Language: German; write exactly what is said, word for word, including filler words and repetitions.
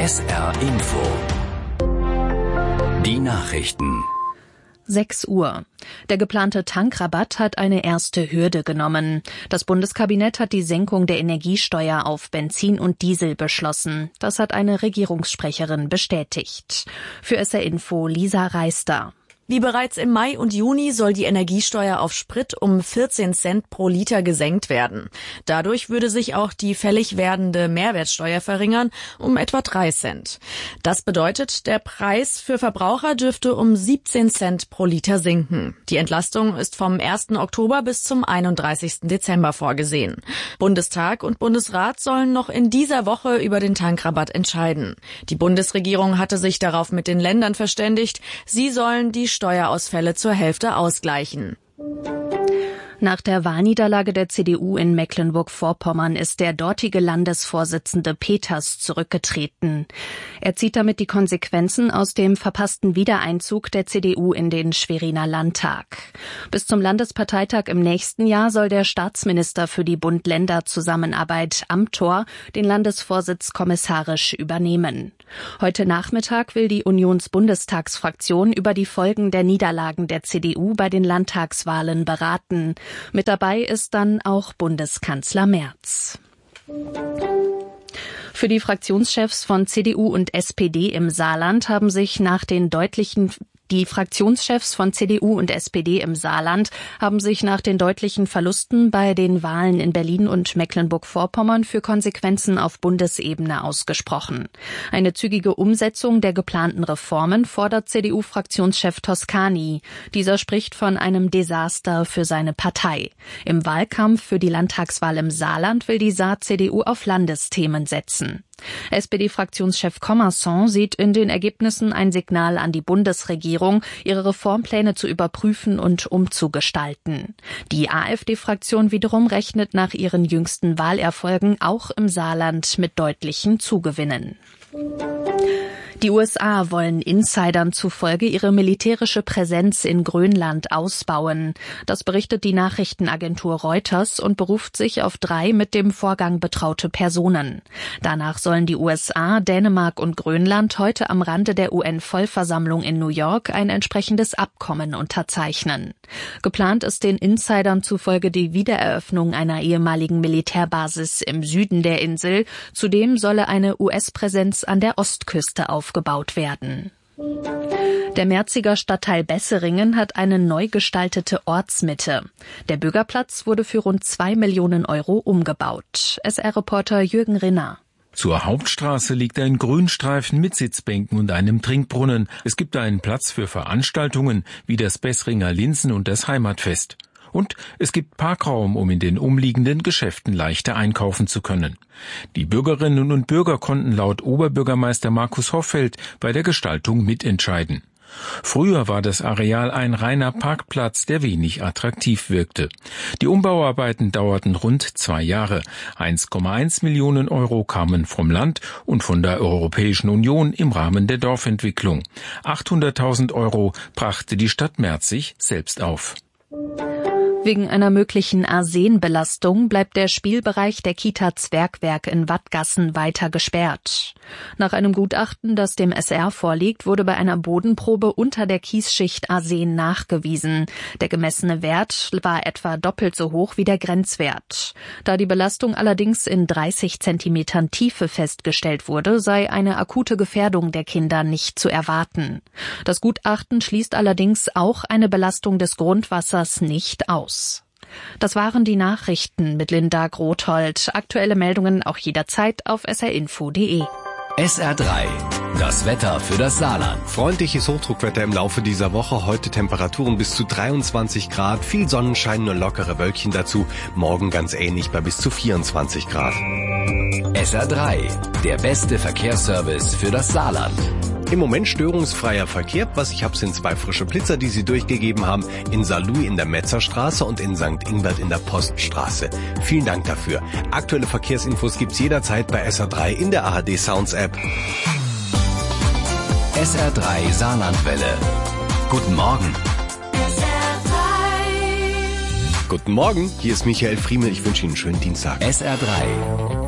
S R Info. Die Nachrichten. sechs Uhr. Der geplante Tankrabatt hat eine erste Hürde genommen. Das Bundeskabinett hat die Senkung der Energiesteuer auf Benzin und Diesel beschlossen. Das hat eine Regierungssprecherin bestätigt. Für S R Info Lisa Reister. Wie bereits im Mai und Juni soll die Energiesteuer auf Sprit um vierzehn Cent pro Liter gesenkt werden. Dadurch würde sich auch die fällig werdende Mehrwertsteuer verringern um etwa drei Cent. Das bedeutet, der Preis für Verbraucher dürfte um siebzehn Cent pro Liter sinken. Die Entlastung ist vom ersten Oktober bis zum einunddreißigsten Dezember vorgesehen. Bundestag und Bundesrat sollen noch in dieser Woche über den Tankrabatt entscheiden. Die Bundesregierung hatte sich darauf mit den Ländern verständigt. Sie sollen die Steuerausfälle zur Hälfte ausgleichen. Nach der Wahlniederlage der C D U in Mecklenburg-Vorpommern ist der dortige Landesvorsitzende Peters zurückgetreten. Er zieht damit die Konsequenzen aus dem verpassten Wiedereinzug der C D U in den Schweriner Landtag. Bis zum Landesparteitag im nächsten Jahr soll der Staatsminister für die Bund-Länder-Zusammenarbeit Amthor den Landesvorsitz kommissarisch übernehmen. Heute Nachmittag will die Unionsbundestagsfraktion über die Folgen der Niederlagen der C D U bei den Landtagswahlen beraten. Mit dabei ist dann auch Bundeskanzler Merz. Für die Fraktionschefs von C D U und S P D im Saarland haben sich nach den deutlichen Die Fraktionschefs von C D U und S P D im Saarland haben sich nach den deutlichen Verlusten bei den Wahlen in Berlin und Mecklenburg-Vorpommern für Konsequenzen auf Bundesebene ausgesprochen. Eine zügige Umsetzung der geplanten Reformen fordert C D U-Fraktionschef Toscani. Dieser spricht von einem Desaster für seine Partei. Im Wahlkampf für die Landtagswahl im Saarland will die Saar-C D U auf Landesthemen setzen. S P D-Fraktionschef Commerson sieht in den Ergebnissen ein Signal an die Bundesregierung, ihre Reformpläne zu überprüfen und umzugestalten. Die AfD-Fraktion wiederum rechnet nach ihren jüngsten Wahlerfolgen auch im Saarland mit deutlichen Zugewinnen. Die U S A wollen Insidern zufolge ihre militärische Präsenz in Grönland ausbauen. Das berichtet die Nachrichtenagentur Reuters und beruft sich auf drei mit dem Vorgang betraute Personen. Danach sollen die U S A, Dänemark und Grönland heute am Rande der U N-Vollversammlung in New York ein entsprechendes Abkommen unterzeichnen. Geplant ist den Insidern zufolge die Wiedereröffnung einer ehemaligen Militärbasis im Süden der Insel. Zudem solle eine U S-Präsenz an der Ostküste aufgebaut werden. Der Merziger Stadtteil Besseringen hat eine neu gestaltete Ortsmitte. Der Bürgerplatz wurde für rund zwei Millionen Euro umgebaut. S R-Reporter Jürgen Rinner. Zur Hauptstraße liegt ein Grünstreifen mit Sitzbänken und einem Trinkbrunnen. Es gibt einen Platz für Veranstaltungen wie das Bessringer Linsen- und das Heimatfest. Und es gibt Parkraum, um in den umliegenden Geschäften leichter einkaufen zu können. Die Bürgerinnen und Bürger konnten laut Oberbürgermeister Markus Hoffeld bei der Gestaltung mitentscheiden. Früher war das Areal ein reiner Parkplatz, der wenig attraktiv wirkte. Die Umbauarbeiten dauerten rund zwei Jahre. eins Komma eins Millionen Euro kamen vom Land und von der Europäischen Union im Rahmen der Dorfentwicklung. achthunderttausend Euro brachte die Stadt Merzig selbst auf. Wegen einer möglichen Arsenbelastung bleibt der Spielbereich der Kita Zwergwerk in Wattgassen weiter gesperrt. Nach einem Gutachten, das dem S R vorliegt, wurde bei einer Bodenprobe unter der Kiesschicht Arsen nachgewiesen. Der gemessene Wert war etwa doppelt so hoch wie der Grenzwert. Da die Belastung allerdings in dreißig Zentimetern Tiefe festgestellt wurde, sei eine akute Gefährdung der Kinder nicht zu erwarten. Das Gutachten schließt allerdings auch eine Belastung des Grundwassers nicht aus. Das waren die Nachrichten mit Linda Grothold. Aktuelle Meldungen auch jederzeit auf s r info punkt d e. S R drei. Das Wetter für das Saarland. Freundliches Hochdruckwetter im Laufe dieser Woche. Heute Temperaturen bis zu dreiundzwanzig Grad. Viel Sonnenschein, nur lockere Wölkchen dazu. Morgen ganz ähnlich bei bis zu vierundzwanzig Grad. S R drei. Der beste Verkehrsservice für das Saarland. Im Moment störungsfreier Verkehr. Was ich habe, sind zwei frische Blitzer, die Sie durchgegeben haben. In Saarlouis in der Metzerstraße und in Sankt Ingbert in der Poststraße. Vielen Dank dafür. Aktuelle Verkehrsinfos gibt's jederzeit bei S R drei in der A R D Sounds App. S R drei Saarlandwelle. Guten Morgen. S R drei. Guten Morgen, hier ist Michael Friemel. Ich wünsche Ihnen einen schönen Dienstag. S R drei.